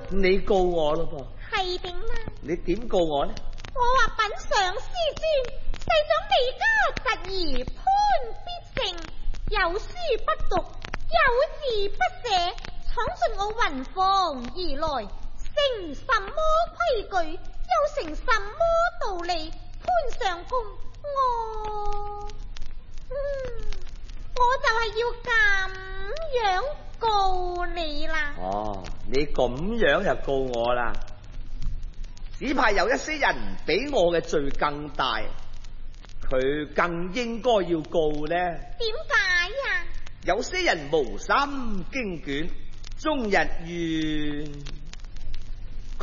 你告我咯噃？ 係定啦？ 你點告我呢？ 我話稟上師尊，世長未家侄兒潘必成，有書不讀，有字不寫，闖進我雲房而來，成什麼規矩，又成什麼道理？潘相公，我就係要咁樣告你啦。 哦，你咁樣就告我啦？只怕有一些人比我嘅罪更大，佢更應該要告呢。 點解呀？ 有些人無心經卷，終日怨。